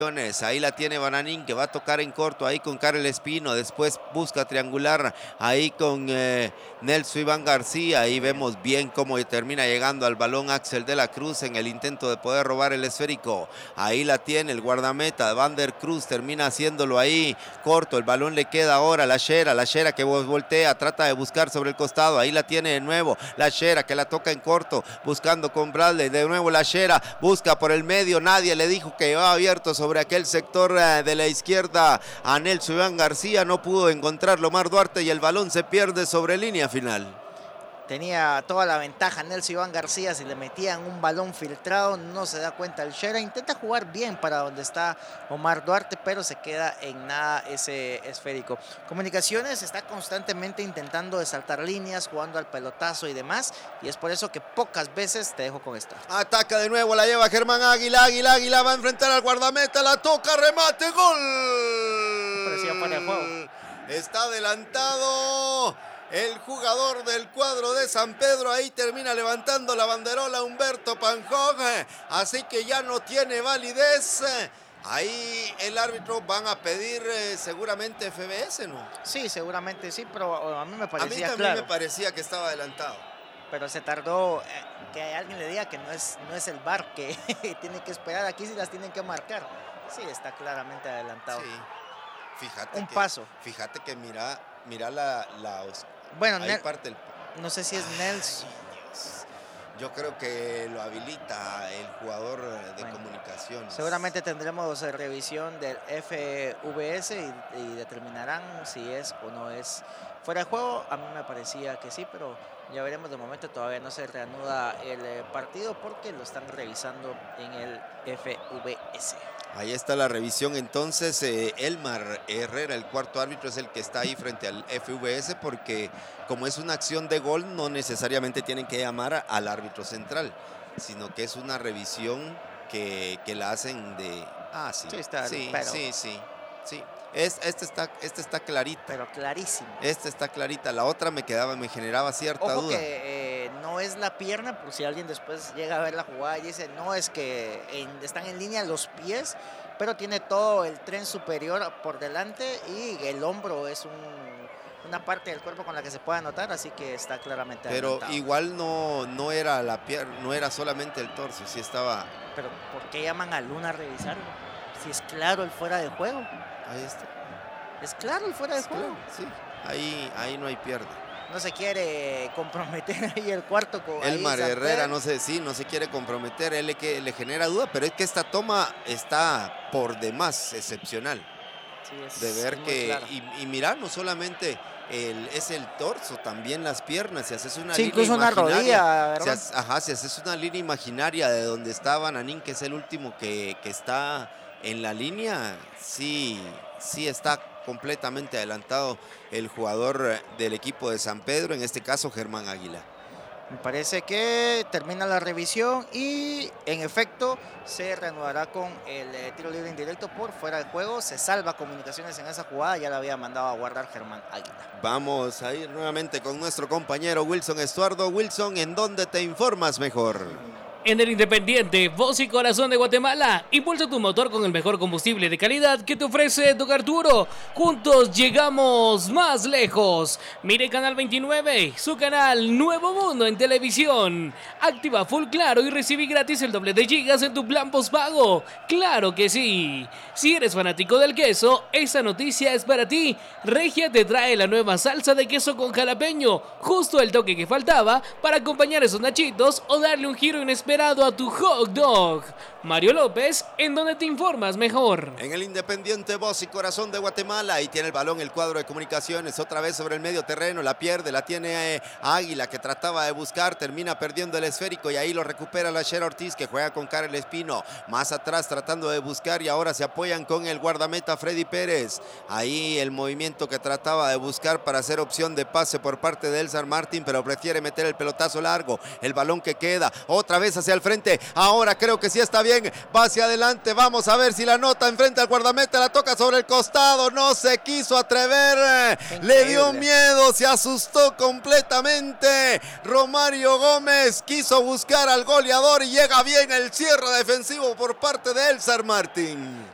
Ahí la tiene Bananín, que va a tocar en corto ahí con Karel Espino. Después busca triangular ahí con Nelson Iván García. Ahí vemos bien cómo termina llegando al balón Axel de la Cruz en el intento de poder robar el esférico. Ahí la tiene el guardameta Van der Cruz, termina haciéndolo ahí corto. El balón le queda ahora a la Shera que voltea, trata de buscar sobre el costado. Ahí la tiene de nuevo la Shera, que la toca en corto, buscando con Bradley. De nuevo la Shera busca por el medio, nadie le dijo que iba abierto sobre aquel sector de la izquierda a Nelson Iván García. No pudo encontrarlo Omar Duarte y el balón se pierde sobre línea final. Tenía toda la ventaja Nelson Iván García. Si le metían un balón filtrado, no se da cuenta el Shera. Intenta jugar bien para donde está Omar Duarte, pero se queda en nada ese esférico. Comunicaciones está constantemente intentando de saltar líneas, jugando al pelotazo y demás, y es por eso que pocas veces te dejo con esta. Ataca de nuevo, la lleva Germán Águila. Águila va a enfrentar al guardameta, la toca, remate, gol. Parecía fuera de juego. Está adelantado el jugador del cuadro de San Pedro. Ahí termina levantando la banderola Humberto Panjog, así que ya no tiene validez. Ahí el árbitro van a pedir seguramente FBS, ¿no? Sí, seguramente sí, pero a mí me parecía claro. A mí también me parecía que estaba adelantado. Pero se tardó, que alguien le diga que no es el VAR, que tiene que esperar. Aquí sí las tienen que marcar. Sí, está claramente adelantado. Sí. Fíjate que mira la bueno, ahí parte el... no sé si es Nelson. Yo creo que lo habilita el jugador de comunicaciones. Seguramente tendremos revisión del FVS y determinarán si es o no es fuera de juego. A mí me parecía que sí, pero ya veremos. De momento todavía no se reanuda el partido porque lo están revisando en el FVS. Ahí está la revisión entonces. Elmar Herrera, el cuarto árbitro, es el que está ahí frente al FVS, porque como es una acción de gol, no necesariamente tienen que llamar al árbitro central, sino que es una revisión que la hacen de... Ah, sí. Sí. Este está clarita. Pero clarísimo. Este está clarita. La otra me generaba cierta duda. Que no es la pierna, por si alguien después llega a ver la jugada y dice, no, es que están en línea los pies, pero tiene todo el tren superior por delante y el hombro es una parte del cuerpo con la que se puede anotar, así que está claramente pero adelantado. Igual no era la pierna, no era solamente el torso, sí estaba... Pero ¿por qué llaman a Luna a revisarlo? Si es claro el fuera de juego. Ahí está. Es claro el fuera de juego. Sí, ahí no hay pierde. No se quiere comprometer ahí el cuarto con Elmar Herrera, no se quiere comprometer, él le genera duda, pero es que esta toma está por demás excepcional. Sí, de ver que, claro. y mira, no solamente es el torso, también las piernas. Si haces una línea incluso una rodilla, ¿verdad? Si haces una línea imaginaria de donde está Bananín, que es el último que está en la línea, sí está completamente adelantado el jugador del equipo de San Pedro, en este caso Germán Águila. Me parece que termina la revisión y en efecto se reanudará con el tiro libre indirecto por fuera de juego. Se salva Comunicaciones en esa jugada, ya la había mandado a guardar Germán Águila. Vamos a ir nuevamente con nuestro compañero Wilson Estuardo. Wilson, ¿en dónde te informas mejor? En el Independiente, voz y corazón de Guatemala. Impulsa tu motor con el mejor combustible de calidad que te ofrece Don Arturo. Juntos llegamos más lejos. Mire Canal 29, su canal Nuevo Mundo en televisión. Activa Full Claro y recibí gratis el doble de gigas en tu plan postpago. ¡Claro que sí! Si eres fanático del queso, esta noticia es para ti. Regia te trae la nueva salsa de queso con jalapeño. Justo el toque que faltaba para acompañar esos nachitos o darle un giro inesperado a tu hot dog. Mario López, ¿en dónde te informas mejor? En el Independiente, voz y corazón de Guatemala. Ahí tiene el balón el cuadro de Comunicaciones, otra vez sobre el medio terreno, la pierde, la tiene Águila, que trataba de buscar, termina perdiendo el esférico y ahí lo recupera la Shera Ortiz, que juega con Karel Espino, más atrás tratando de buscar y ahora se apoyan con el guardameta Freddy Pérez. Ahí el movimiento que trataba de buscar para hacer opción de pase por parte de Elzar Martín, pero prefiere meter el pelotazo largo, el balón que queda, otra vez hacia el frente, ahora creo que sí está bien, va hacia adelante, vamos a ver si la nota enfrente al guardameta, la toca sobre el costado, no se quiso atrever, le dio miedo, se asustó completamente, Romario Gómez quiso buscar al goleador y llega bien el cierre defensivo por parte de Elzar Martín.